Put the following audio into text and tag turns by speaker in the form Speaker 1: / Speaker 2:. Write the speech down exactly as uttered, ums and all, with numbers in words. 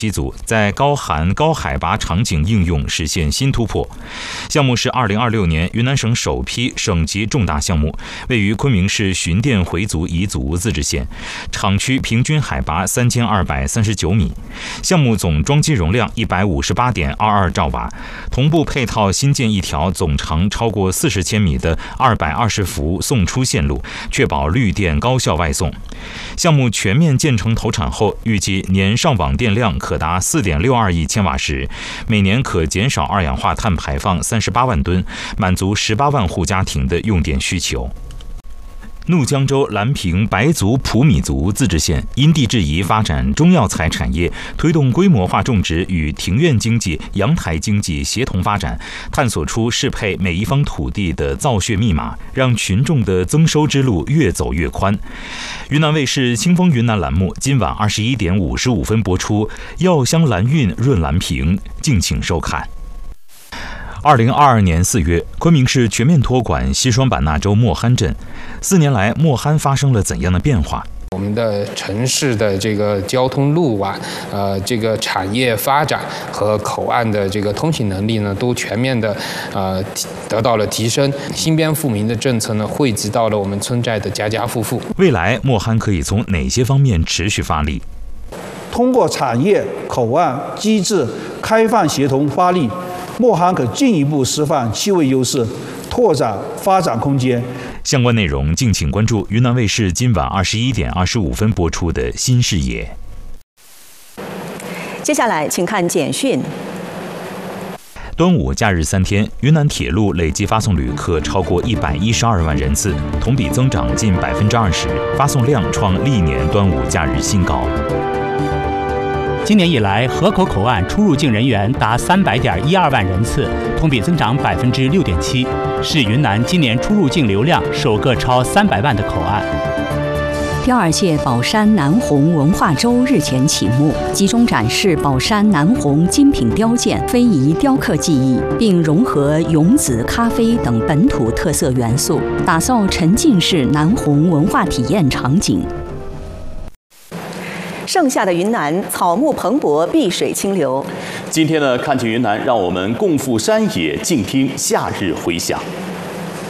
Speaker 1: 机组在高寒高海拔场景应用实现新突破。项目是二零二六年云南省首批省级重大项目，位于昆明市巡甸回族彝族自治县，厂区平均海拔三千二百三十九米。项目总装机容量一百五十八点二二兆瓦，同步配套新建一条总长超过四十千米的二百二十伏送出线路，确保绿电高效外送。项目全面建成投产后，预计年上网电量可达 四点六二亿千瓦时，每年可减少二氧化碳排放三十八万吨，满足十八万户家庭的用电需求。怒江州兰平白族普米族自治县因地制宜发展中药材产业，推动规模化种植与庭院经济、阳台经济协同发展，探索出适配每一方土地的造血密码，让群众的增收之路越走越宽。云南卫视《清风云南》栏目今晚二十一点五十五分播出，药香兰韵润兰平，敬请收看。二零二二年四月，昆明市全面托管西双版纳州莫憨镇。四年来，莫憨发生了怎样的变化？
Speaker 2: 我们的城市的这个交通路网、呃，这个产业发展和口岸的这个通行能力呢，都全面的呃得到了提升。新边富民的政策呢，惠及到了我们村寨的家家户户。
Speaker 1: 未来，莫憨可以从哪些方面持续发力？
Speaker 3: 通过产业、口岸机制开放协同发力，莫憨可进一步释放气味优势，拓展发展空间。
Speaker 1: 相关内容敬请关注云南卫视今晚二十一点二十五分播出的《新视野》。
Speaker 4: 接下来，请看简讯。
Speaker 1: 端午假日三天，云南铁路累计发送旅客超过一百一十二万人次，同比增长近百分之二十，发送量创历年端午假日新高。
Speaker 5: 今年以来，河口口岸出入境人员达三百点一二万人次，同比增长百分之六点七，是云南今年出入境流量首个超三百万的口岸。
Speaker 6: 第二届宝山南红文化周日前启幕，集中展示宝山南红精品雕件、非遗雕刻技艺，并融合永子咖啡等本土特色元素，打造沉浸式南红文化体验场景。
Speaker 4: 盛夏的云南，草木蓬勃，碧水清流。
Speaker 7: 今天呢，看见云南，让我们共赴山野，静听夏日回响。